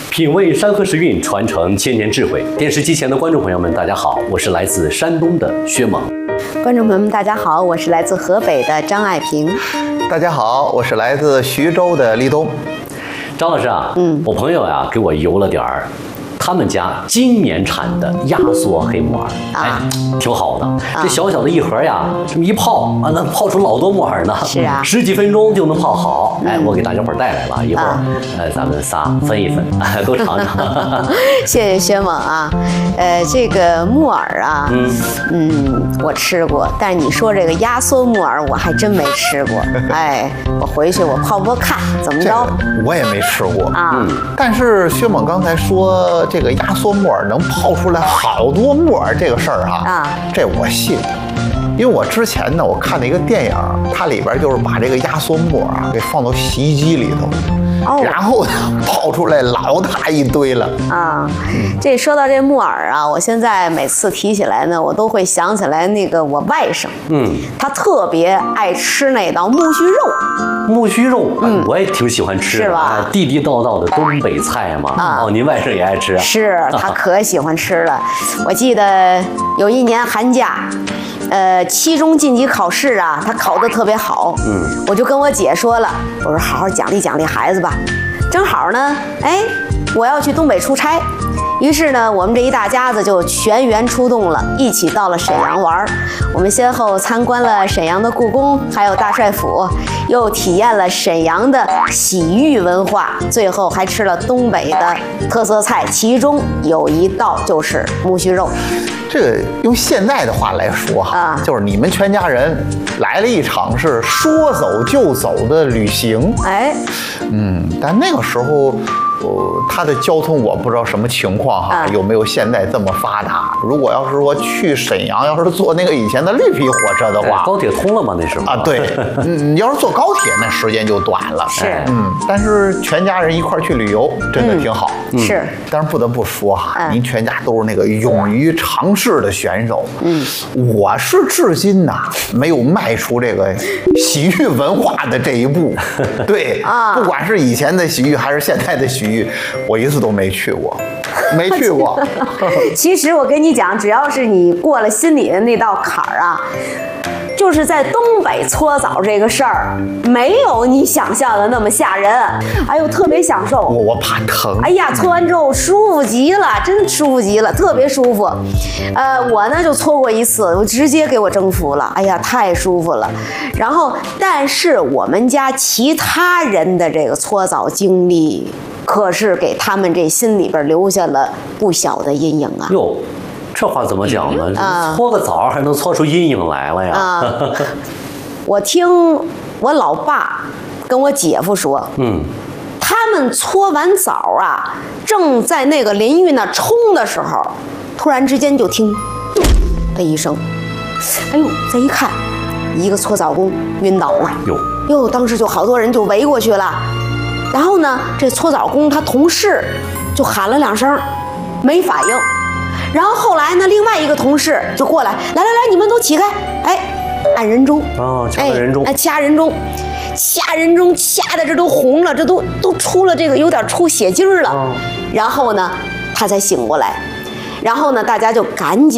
品味山河时韵，传承千年智慧。电视机前的观众朋友们，大家好，我是来自山东的薛猛。 观众朋友们，大家好，我是来自河北的张爱萍。 大家好，我是来自徐州的立冬。 张老师啊，我朋友呀给我邮了点儿他们家今年产的压缩黑木耳，挺好的。这小小的一盒呀，这么一泡啊，能泡出老多木耳呢。 是啊 ，10几分钟就能泡好。我给大家伙带来了，一会儿咱们仨分一分，都尝尝。 谢谢薛猛啊，这个木耳啊，我吃过，但是你说这个压缩木耳，我还真没吃过。我回去我泡看怎么着。 我也没吃过啊。 但是薛猛刚才说这个压缩木耳能泡出来好多木耳这个事儿这我信。因为我之前呢，我看了一个电影，它里边就是把这个压缩木耳给放到洗衣机里头，然后泡出来老大一堆了这说到这木耳啊，我现在每次提起来呢，我都会想起来那个我外甥，他特别爱吃那道木须肉。 木须肉，我也挺喜欢吃的， 是吧？ 地地道道的东北菜嘛。您外甥也爱吃啊？ 是，他可喜欢吃了。我记得有一年寒假，期中晋级考试啊，他考得特别好。我就跟我姐说了，我说好好奖励奖励孩子吧。正好呢，我要去东北出差。于是呢，我们这一大家子就全员出动了，一起到了沈阳玩。我们先后参观了沈阳的故宫，还有大帅府，又体验了沈阳的洗浴文化，最后还吃了东北的特色菜，其中有一道就是木须肉。 这个用现在的话来说就是你们全家人来了一场是说走就走的旅行。但那个时候它的交通我不知道什么情况有没有现在这么发达。如果要是说去沈阳，要是坐那个以前的绿皮火车的话， 高铁通了吗？那时候对，你要是坐高铁，那时间就短了。但是全家人一块去旅游，真的挺好。 是， 但是不得不说您全家都是那个勇于尝试的选手。我是至今没有迈出这个洗浴文化的这一步。对不管是以前的洗浴还是现在的洗浴，我一次都没去过。没去过。 其实我跟你讲，只要是你过了心里的那道坎儿就是在东北搓澡这个事儿，没有你想象的那么吓人，特别享受。 我怕疼。 搓完之后舒服极了，真舒服极了，特别舒服。我呢就搓过一次，我直接给我征服了，太舒服了。然后，但是我们家其他人的这个搓澡经历，可是给他们这心里边留下了不小的阴影哟，这话怎么讲呢？搓个澡还能搓出阴影来了呀？ 我听我老爸跟我姐夫说，他们搓完澡正在那个淋浴那冲的时候，突然之间就听的一声，再一看，一个搓澡工晕倒了。哟，当时就好多人就围过去了。然后呢，这搓澡工他同事就喊了2声，没反应。然后后来呢，另外一个同事就过来，来，你们都起开，按人中掐人中， 掐人中，掐的这都红了，这都出了这个有点出血筋了。然后呢，他才醒过来。然后呢，大家就赶紧